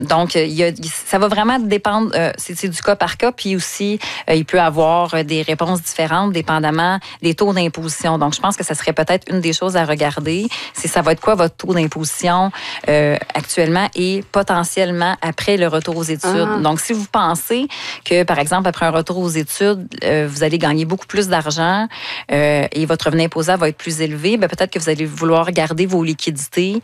Donc, ça va vraiment dépendre, c'est du cas par cas, puis aussi, il peut y avoir des réponses différentes dépendamment des taux d'imposition. Donc, je pense que ça serait peut-être une des choses à regarder, c'est ça va être quoi votre taux d'imposition actuellement et potentiellement après le retour aux études. Donc, si vous pensez que, par exemple, après un retour aux études, vous allez gagner beaucoup plus d'argent et votre revenu imposable va être plus élevé, bien, peut-être que vous allez vouloir garder vos liquidités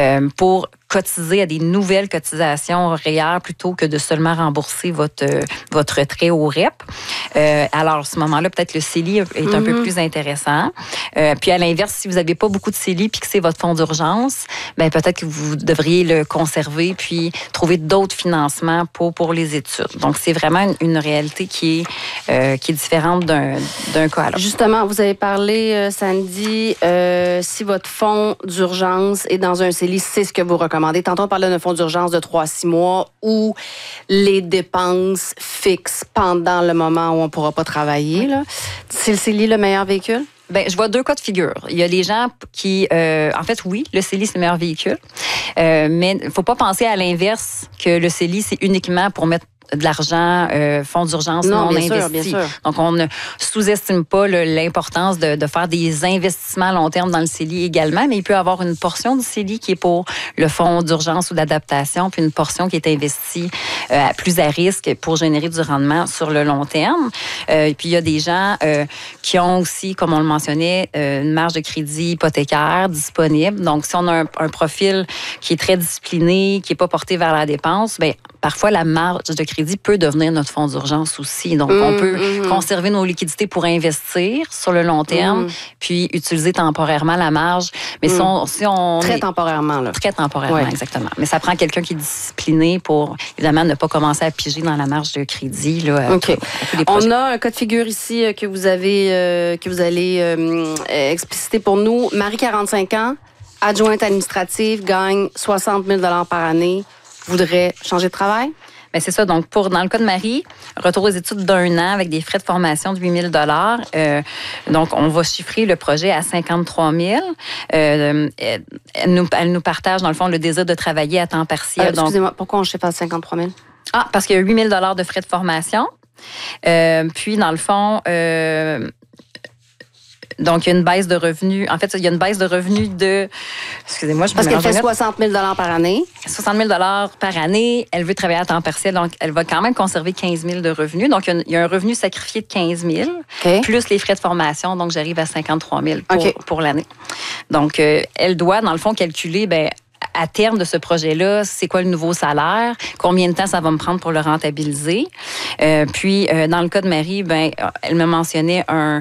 pour cotiser à des nouvelles cotisations REER plutôt que de seulement rembourser votre retrait au REP. Alors, à ce moment-là, peut-être le CELI est un peu plus intéressant. Puis, à l'inverse, si vous n'avez pas beaucoup de CELI puis que c'est votre fonds d'urgence, bien, peut-être que vous devriez le conserver puis trouver d'autres financements pour les études. Donc, c'est vraiment une réalité qui est différente d'un cas à l'autre. Justement, vous avez parlé, Sandy, si votre fonds d'urgence est dans un CELI, c'est ce que vous recommandez. Tantôt, on parlait d'un fonds d'urgence de 3-6 mois où les dépenses fixes pendant le moment où on ne pourra pas travailler. Là. C'est le CELI le meilleur véhicule? Bien, je vois deux cas de figure. Il y a les gens qui... en fait, oui, le CELI, c'est le meilleur véhicule. Mais il ne faut pas penser à l'inverse que le CELI, c'est uniquement pour mettre de l'argent, fonds d'urgence non investi. Bien sûr. Donc, on ne sous-estime pas l'importance de faire des investissements à long terme dans le CELI également, mais il peut y avoir une portion du CELI qui est pour le fonds d'urgence ou d'adaptation, puis une portion qui est investie plus à risque pour générer du rendement sur le long terme. Et puis, il y a des gens qui ont aussi, comme on le mentionnait, une marge de crédit hypothécaire disponible. Donc, si on a un profil qui est très discipliné, qui n'est pas porté vers la dépense, bien, parfois, la marge de crédit peut devenir notre fonds d'urgence aussi. Donc, on peut conserver nos liquidités pour investir sur le long terme, puis utiliser temporairement la marge. Mais si on très temporairement, là. Très temporairement, exactement. Mais ça prend quelqu'un qui est discipliné pour, évidemment, ne pas commencer à piger dans la marge de crédit. Là, OK. On a un cas de figure ici que vous allez expliciter pour nous. Marie, 45 ans, adjointe administrative, gagne 60 000 par année. Voudrait changer de travail? Bien, c'est ça. Donc, dans le cas de Marie, retour aux études d'1 an avec des frais de formation de 8 000 donc, on va chiffrer le projet à 53 000 Elle nous partage, dans le fond, le désir de travailler à temps partiel. Excusez-moi, pourquoi on chiffre à 53 000 parce qu'il y a 8 000 de frais de formation. Puis, dans le fond... donc, il y a une baisse de revenus. En fait, il y a une baisse de revenus de... Excusez-moi, je me Parce qu'elle fait 60 000 par année. 60 000 par année. Elle veut travailler à temps partiel, donc elle va quand même conserver 15 000 de revenus. Donc, il y a un revenu sacrifié de 15 000, plus les frais de formation. Donc, j'arrive à 53 000 pour l'année. Donc, elle doit, dans le fond, calculer... Bien, à terme de ce projet-là, c'est quoi le nouveau salaire? Combien de temps ça va me prendre pour le rentabiliser? Puis, dans le cas de Marie, ben, elle me mentionnait un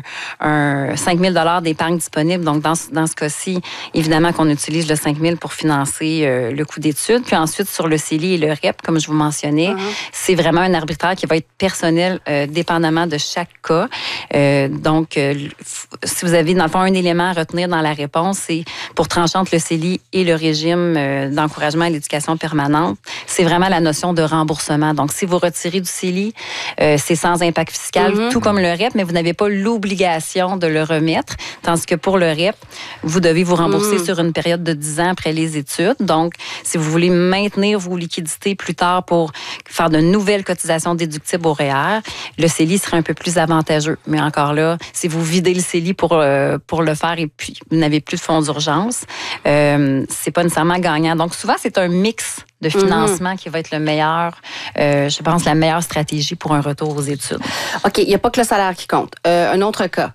5 000 d'épargne disponible. Donc, dans ce cas-ci, évidemment qu'on utilise le 5 000 pour financer le coût d'études. Puis ensuite, sur le CELI et le REP, comme je vous mentionnais, c'est vraiment un arbitraire qui va être personnel, dépendamment de chaque cas. Donc, si vous avez, dans le fond, un élément à retenir dans la réponse, c'est pour trancher entre le CELI et le régime d'encouragement à l'éducation permanente, c'est vraiment la notion de remboursement. Donc, si vous retirez du CELI, c'est sans impact fiscal, tout comme le REP, mais vous n'avez pas l'obligation de le remettre, tandis que pour le REP, vous devez vous rembourser sur une période de 10 ans après les études. Donc, si vous voulez maintenir vos liquidités plus tard pour faire de nouvelles cotisations déductibles au REER, le CELI serait un peu plus avantageux. Mais encore là, si vous videz le CELI pour le faire et puis vous n'avez plus de fonds d'urgence, c'est pas nécessairement gagnant. Donc, souvent, c'est un mix de financement qui va être le meilleur, je pense, la meilleure stratégie pour un retour aux études. OK, il n'y a pas que le salaire qui compte. Un autre cas.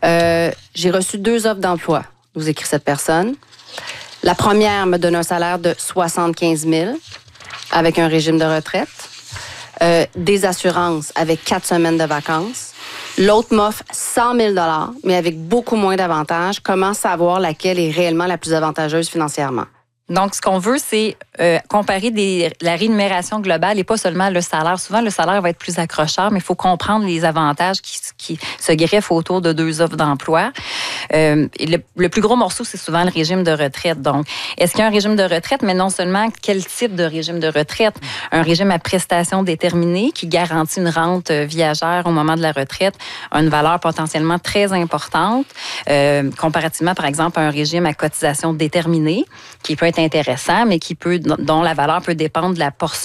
J'ai reçu 2 offres d'emploi, nous écrit cette personne. La première me donne un salaire de 75 000 avec un régime de retraite, des assurances avec 4 semaines de vacances. L'autre m'offre 100 000 mais avec beaucoup moins d'avantages. Comment savoir laquelle est réellement la plus avantageuse financièrement? Donc, ce qu'on veut, c'est comparer la rémunération globale et pas seulement le salaire. Souvent, le salaire va être plus accrocheur, mais il faut comprendre les avantages qui se greffent autour de 2 offres d'emploi. Et le plus gros morceau, c'est souvent le régime de retraite. Donc, est-ce qu'il y a un régime de retraite, mais non seulement quel type de régime de retraite? Un régime à prestations déterminées qui garantit une rente viagère au moment de la retraite a une valeur potentiellement très importante, comparativement, par exemple, à un régime à cotisation déterminée qui peut être intéressant, mais dont la valeur peut dépendre de la portion